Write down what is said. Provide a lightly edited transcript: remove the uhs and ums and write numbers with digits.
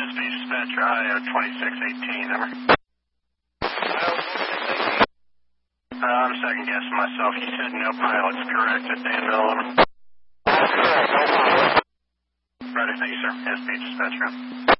SP dispatcher, IO 2618, over. I'm second guessing myself. You said no pilots, correct, at Danville, over. That's correct, no problem. Right, thank you, sir. SP dispatcher.